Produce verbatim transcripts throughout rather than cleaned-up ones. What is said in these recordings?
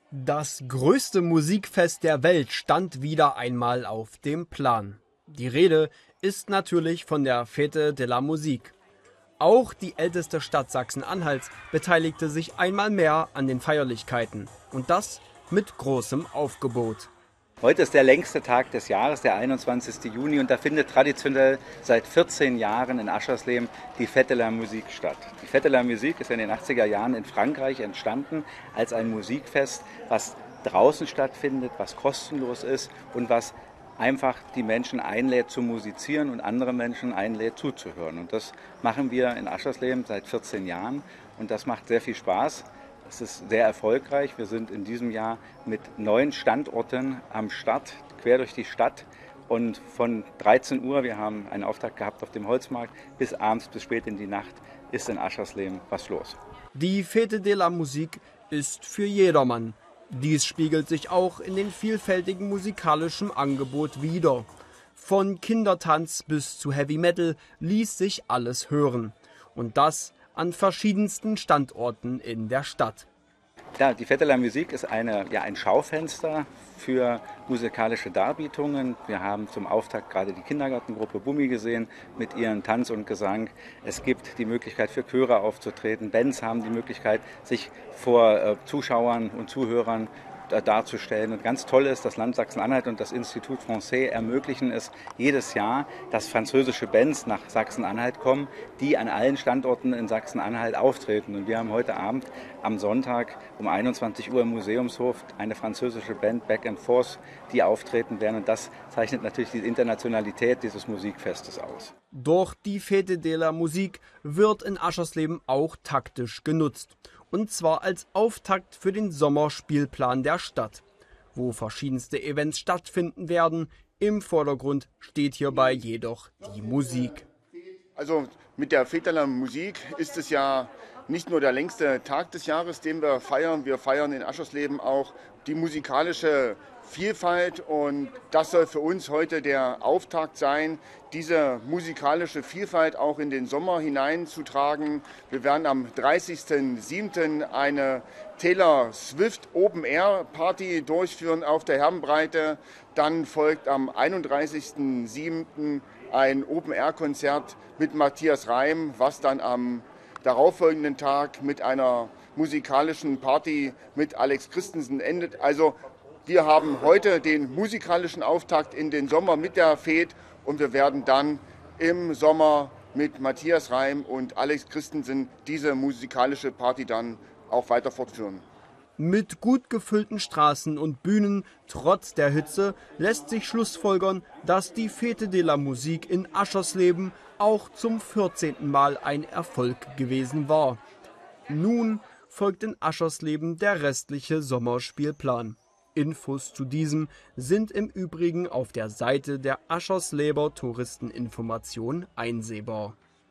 Das größte Musikfest der Welt stand wieder einmal auf dem Plan. Die Rede ist natürlich von der Fête de la Musique. Auch die älteste Stadt Sachsen-Anhalts beteiligte sich einmal mehr an den Feierlichkeiten. Und das mit großem Aufgebot. Heute ist der längste Tag des Jahres, der einundzwanzigste Juni, und da findet traditionell seit vierzehn Jahren in Aschersleben die Fête de la Musique statt. Die Fête de la Musique ist in den achtziger Jahren in Frankreich entstanden als ein Musikfest, was draußen stattfindet, was kostenlos ist und was einfach die Menschen einlädt zu musizieren und andere Menschen einlädt zuzuhören. Und das machen wir in Aschersleben seit vierzehn Jahren und das macht sehr viel Spaß. Es ist sehr erfolgreich. Wir sind in diesem Jahr mit neun Standorten am Start, quer durch die Stadt. Und von dreizehn Uhr, wir haben einen Auftakt gehabt auf dem Holzmarkt, bis abends, bis spät in die Nacht, ist in Aschersleben was los. Die Fête de la Musique ist für jedermann. Dies spiegelt sich auch in den vielfältigen musikalischen Angebot wider. Von Kindertanz bis zu Heavy Metal ließ sich alles hören. Und das an verschiedensten Standorten in der Stadt. Ja, die Fête de la Musique ist eine, ja, ein Schaufenster für musikalische Darbietungen. Wir haben zum Auftakt gerade die Kindergartengruppe Bummi gesehen mit ihren Tanz und Gesang. Es gibt die Möglichkeit für Chöre aufzutreten. Bands haben die Möglichkeit, sich vor äh, Zuschauern und Zuhörern darzustellen. Und ganz toll ist, das Land Sachsen-Anhalt und das Institut Français ermöglichen es jedes Jahr, dass französische Bands nach Sachsen-Anhalt kommen, die an allen Standorten in Sachsen-Anhalt auftreten. Und wir haben heute Abend am Sonntag um einundzwanzig Uhr im Museumshof eine französische Band, Back and Forth, die auftreten werden. Und das zeichnet natürlich die Internationalität dieses Musikfestes aus. Doch die Fête de la Musique wird in Aschersleben auch taktisch genutzt. Und zwar als Auftakt für den Sommerspielplan der Stadt, wo verschiedenste Events stattfinden werden. Im Vordergrund steht hierbei jedoch die Musik. Also mit der Fête de la Musique ist es ja nicht nur der längste Tag des Jahres, den wir feiern. Wir feiern in Aschersleben auch die musikalische Vielfalt und das soll für uns heute der Auftakt sein, diese musikalische Vielfalt auch in den Sommer hineinzutragen. Wir werden am dreißigsten siebten eine Taylor Swift Open Air Party durchführen auf der Herrenbreite. Dann folgt am einunddreißigsten siebten ein Open Air Konzert mit Matthias Reim, was dann am darauffolgenden Tag mit einer musikalischen Party mit Alex Christensen endet. Also wir haben heute den musikalischen Auftakt in den Sommer mit der Fête und wir werden dann im Sommer mit Matthias Reim und Alex Christensen diese musikalische Party dann auch weiter fortführen. Mit gut gefüllten Straßen und Bühnen trotz der Hitze lässt sich schlussfolgern, dass die Fête de la Musique in Aschersleben auch zum vierzehnten Mal ein Erfolg gewesen war. Nun folgt in Aschersleben der restliche Sommerspielplan. Infos zu diesem sind im Übrigen auf der Seite der Aschersleber Touristeninformation einsehbar.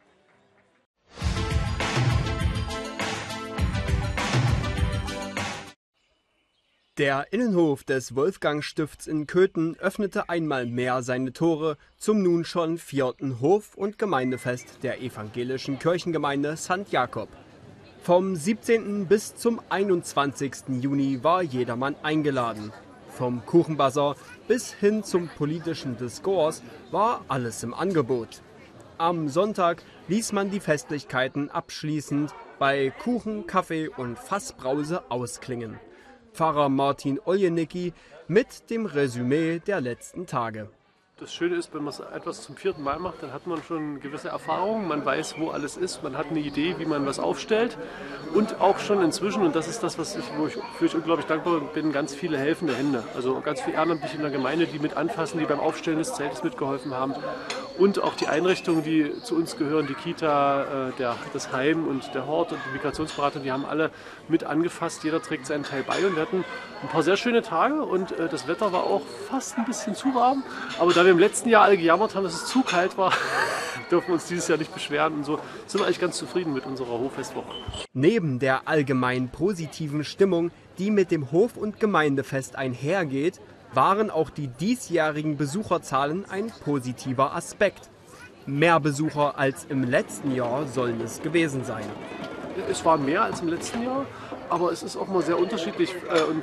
Der Innenhof des Wolfgang-Stifts in Köthen öffnete einmal mehr seine Tore zum nun schon vierten Hof- und Gemeindefest der evangelischen Kirchengemeinde Sankt Jakob. Vom siebzehnten bis zum einundzwanzigsten Juni war jedermann eingeladen. Vom Kuchenbazar bis hin zum politischen Diskurs war alles im Angebot. Am Sonntag ließ man die Festlichkeiten abschließend bei Kuchen, Kaffee und Fassbrause ausklingen. Pfarrer Martin Oljenicki mit dem Resümee der letzten Tage. Das Schöne ist, wenn man es etwas zum vierten Mal macht, dann hat man schon gewisse Erfahrungen, man weiß, wo alles ist, man hat eine Idee, wie man was aufstellt und auch schon inzwischen, und das ist das, was ich, wo ich, für ich unglaublich dankbar bin, ganz viele helfende Hände. Also ganz viele Ehrenamtliche in der Gemeinde, die mit anfassen, die beim Aufstellen des Zeltes mitgeholfen haben und auch die Einrichtungen, die zu uns gehören, die Kita, der, das Heim und der Hort und die Migrationsberatung, die haben alle mit angefasst, jeder trägt seinen Teil bei und wir hatten ein paar sehr schöne Tage und das Wetter war auch fast ein bisschen zu warm, aber da wir im letzten Jahr alle gejammert haben, dass es zu kalt war, dürfen wir uns dieses Jahr nicht beschweren und so sind wir eigentlich ganz zufrieden mit unserer Hoffestwoche. Neben der allgemein positiven Stimmung, die mit dem Hof- und Gemeindefest einhergeht, waren auch die diesjährigen Besucherzahlen ein positiver Aspekt. Mehr Besucher als im letzten Jahr sollen es gewesen sein. Es waren mehr als im letzten Jahr, aber es ist auch mal sehr unterschiedlich. Und